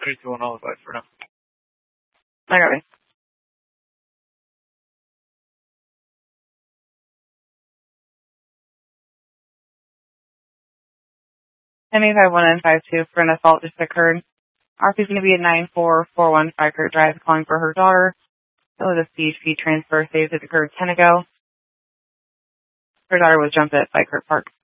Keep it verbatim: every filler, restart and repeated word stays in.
thirty-two on all five for now. I got it. Henry five one nine five two for an assault just occurred. R P is going to be at nine four four one Fikert Drive calling for her daughter. That was a C H P transfer saved that occurred ten ago. Her daughter was jumped at Fikert Park.